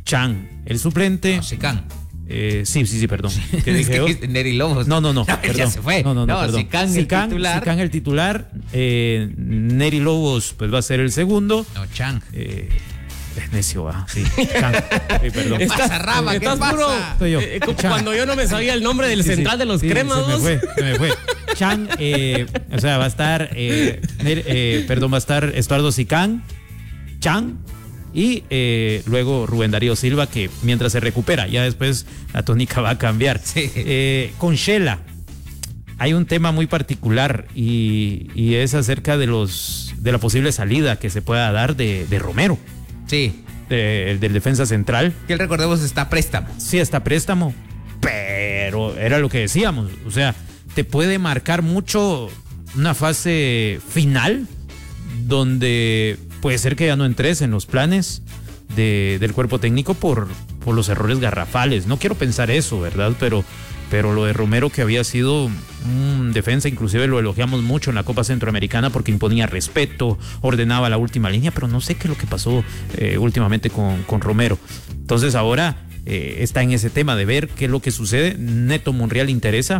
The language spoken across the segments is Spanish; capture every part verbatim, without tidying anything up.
Chan, el suplente. No, Sican. Eh, sí, sí, sí, perdón. ¿Qué Es dije que yo? dijiste Neri Lobos. No, no, no. Ya perdón. se fue. No, no, no, No, perdón. Sican, el Sican, titular. Sican el titular. Eh, Neri Lobos, pues va a ser el segundo. No, Chan. Eh, es necio, ah, sí. Chan. Eh, perdón. ¿Qué pasa, Rama? ¿Qué Estás pasa? puro. Soy yo. eh, como Chan. cuando yo no me sabía el nombre del Sí, sí, central de los sí, cremas. Se me fue, se me fue. Chan, eh, o sea, va a estar, eh, eh, perdón, va a estar Estuardo Sican, Chan y eh, luego Rubén Darío Silva, que mientras se recupera, ya después la tónica va a cambiar. Sí. Eh, con Shela hay un tema muy particular y, y es acerca de los de la posible salida que se pueda dar de, de Romero, Sí. de- del defensa central. Que recordemos está a préstamo. Sí, está préstamo, pero era lo que decíamos, o sea, te puede marcar mucho una fase final donde puede ser que ya no entres en los planes de, del cuerpo técnico por, por los errores garrafales. No quiero pensar eso, ¿verdad? Pero, pero lo de Romero, que había sido un defensa, inclusive lo elogiamos mucho en la Copa Centroamericana porque imponía respeto, ordenaba la última línea, pero no sé qué es lo que pasó eh, últimamente con, con Romero. Entonces ahora eh, está en ese tema de ver qué es lo que sucede. Neto Monreal interesa,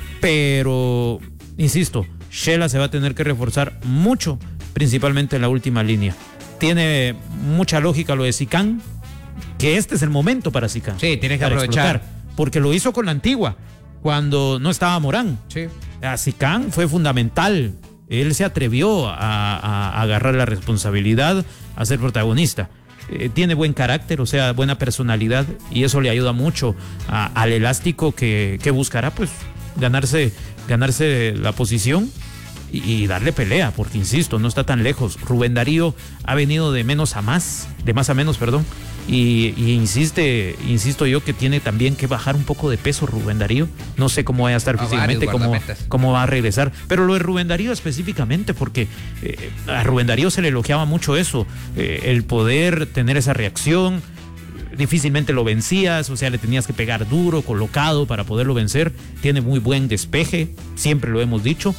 pero insisto, Shela se va a tener que reforzar mucho, principalmente en la última línea. Tiene mucha lógica lo de Sican, que este es el momento para Sican. Sí, tienes que para aprovechar. explotar, porque lo hizo con la Antigua, cuando no estaba Morán. Sí. A Sican fue fundamental. Él se atrevió a, a- a agarrar la responsabilidad, a ser protagonista. Eh, tiene buen carácter, o sea, buena personalidad, y eso le ayuda mucho a- al elástico que, que buscará, pues, ganarse, ganarse la posición y, y darle pelea, porque insisto, no está tan lejos. Rubén Darío ha venido de menos a más, de más a menos, perdón. Y, y insiste, insisto yo que tiene también que bajar un poco de peso Rubén Darío. No sé cómo vaya a estar A físicamente, varios cómo, guardametas. cómo va a regresar. Pero lo de Rubén Darío específicamente, porque eh, a Rubén Darío se le elogiaba mucho eso, eh, el poder tener esa reacción. Difícilmente lo vencías, o sea, le tenías que pegar duro, colocado para poderlo vencer. Tiene muy buen despeje, siempre lo hemos dicho,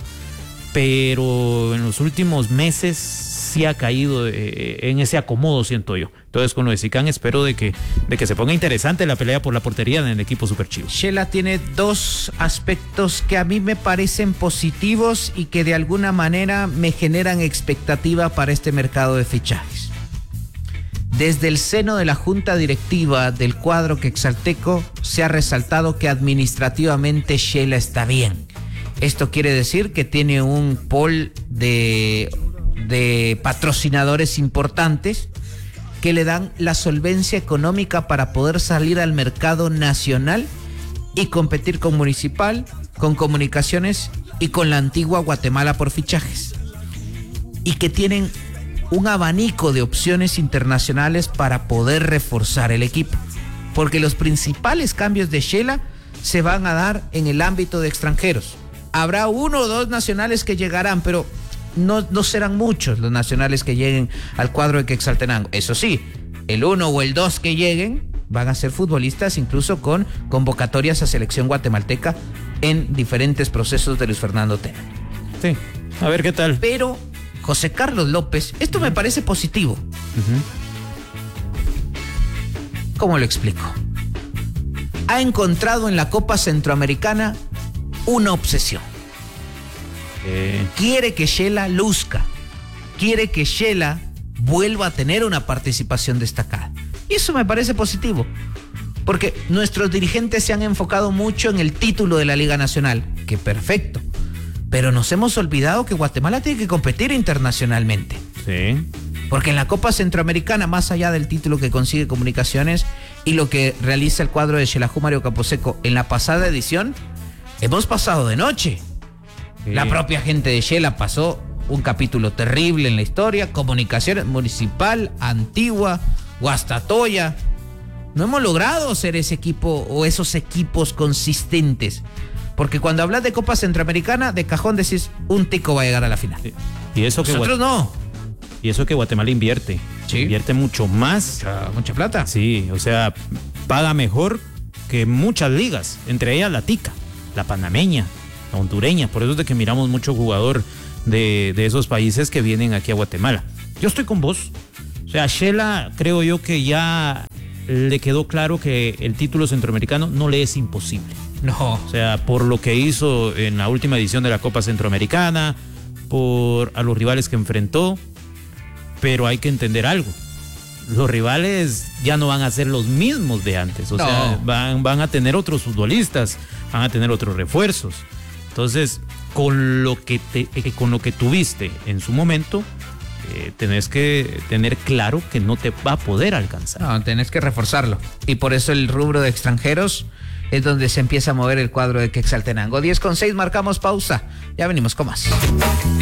pero en los últimos meses sí ha caído eh, en ese acomodo, siento yo. Entonces, con lo de Sican espero de que, de que se ponga interesante la pelea por la portería en el equipo Super Chivo. Shela tiene dos aspectos que a mí me parecen positivos y que de alguna manera me generan expectativa para este mercado de fichajes. Desde el seno de la junta directiva del cuadro quexalteco se ha resaltado que administrativamente Shela está bien. Esto quiere decir que tiene un pool de, de patrocinadores importantes que le dan la solvencia económica para poder salir al mercado nacional y competir con Municipal, con Comunicaciones y con la Antigua Guatemala por fichajes. Y que tienen un abanico de opciones internacionales para poder reforzar el equipo. Porque los principales cambios de Shela se van a dar en el ámbito de extranjeros. Habrá uno o dos nacionales que llegarán, pero no, no serán muchos los nacionales que lleguen al cuadro de Quetzaltenango. Eso sí, el uno o el dos que lleguen van a ser futbolistas incluso con convocatorias a selección guatemalteca en diferentes procesos de Luis Fernando Tena. Sí, a ver qué tal. Pero José Carlos López, esto me parece positivo. Uh-huh. ¿Cómo lo explico? Ha encontrado en la Copa Centroamericana una obsesión. Eh, Quiere que Shela luzca. Quiere que Shela vuelva a tener una participación destacada. Y eso me parece positivo. Porque nuestros dirigentes se han enfocado mucho en el título de la Liga Nacional. Que perfecto. Pero nos hemos olvidado que Guatemala tiene que competir internacionalmente. sí. Porque en la Copa Centroamericana, más allá del título que consigue Comunicaciones y lo que realiza el cuadro de Xelajú Mario Camposeco en la pasada edición, hemos pasado de noche. Sí. La propia gente de Shela pasó un capítulo terrible en la historia. Comunicaciones, Municipal, Antigua, Guastatoya. No hemos logrado ser ese equipo o esos equipos consistentes. Porque cuando hablas de Copa Centroamericana, de cajón decís, un tico va a llegar a la final. Sí. Y eso que Nosotros Guat- no. Y eso que Guatemala invierte. Sí. Invierte mucho más. Mucha, mucha plata. Sí, o sea, paga mejor que muchas ligas, entre ellas la tica, la panameña, la hondureña. Por eso es de que miramos mucho jugador de, de esos países que vienen aquí a Guatemala. Yo estoy con vos. O sea, Shela creo yo que ya le quedó claro que el título centroamericano no le es imposible. No. O sea, por lo que hizo en la última edición de la Copa Centroamericana, por a los rivales que enfrentó, pero hay que entender algo. Los rivales ya no van a ser los mismos de antes, o no. sea, van, van a tener otros futbolistas, van a tener otros refuerzos. Entonces, con lo que, te, con lo que tuviste en su momento, eh, tenés que tener claro que no te va a poder alcanzar. No, tenés que reforzarlo. Y por eso el rubro de extranjeros es donde se empieza a mover el cuadro de Quetzaltenango. diez con seis, marcamos pausa. Ya venimos con más.